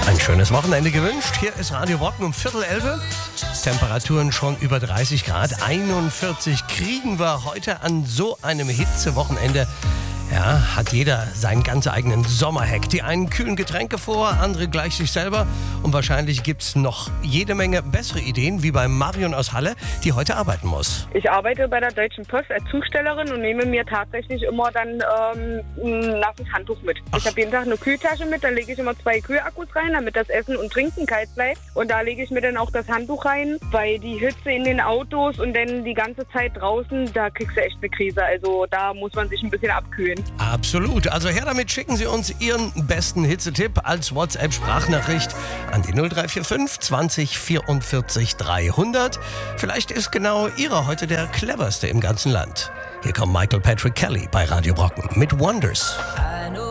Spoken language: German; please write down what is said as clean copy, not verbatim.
Ein schönes Wochenende gewünscht. Hier ist Radio Brocken um 10:15. Temperaturen schon über 30 Grad. 41 kriegen wir heute an so einem Hitzewochenende. Ja, hat jeder seinen ganz eigenen Sommerhack. Die einen kühlen Getränke vor, andere gleich sich selber. Und wahrscheinlich gibt es noch jede Menge bessere Ideen, wie bei Marion aus Halle, die heute arbeiten muss. Ich arbeite bei der Deutschen Post als Zustellerin und nehme mir tatsächlich immer dann ein nasses Handtuch mit. Ich habe jeden Tag eine Kühltasche mit, da lege ich immer 2 Kühlakkus rein, damit das Essen und Trinken kalt bleibt. Und da lege ich mir dann auch das Handtuch rein, weil die Hitze in den Autos und dann die ganze Zeit draußen, da kriegst du echt eine Krise. Also da muss man sich ein bisschen abkühlen. Absolut. Also her damit, schicken Sie uns Ihren besten Hitzetipp als WhatsApp-Sprachnachricht an die 0345 20 44 300. Vielleicht ist genau Ihrer heute der cleverste im ganzen Land. Hier kommt Michael Patrick Kelly bei Radio Brocken mit Wonders.